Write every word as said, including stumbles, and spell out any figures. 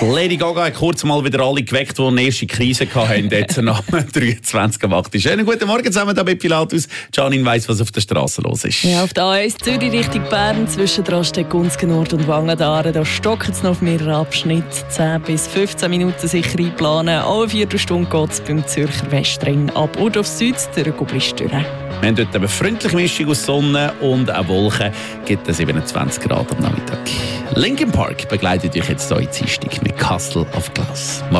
Lady Gaga hat kurz mal wieder alle geweckt, die eine erste Krise hatten, jetzt nach dreiundzwanzig Uhr acht. Schönen guten Morgen zusammen hier bei Pilatus. Janine weiss, was auf der Straße los ist. Ja, auf der A eins Zürich Richtung Bern zwischen Drasteg, Gunzgen Nord und Wangendaren. Da stockt es noch auf mehreren Abschnitten. zehn bis fünfzehn Minuten sicher einplanen. Alle Viertelstunde geht es beim Zürcher Westring ab und auf Süd durch Gublistüre. Wir haben dort eine freundliche Mischung aus Sonne und auch Wolken. Gibt es siebenundzwanzig Grad am Nachmittag. Linkin Park begleitet euch jetzt hier in Dienstag mit Castle of Glass.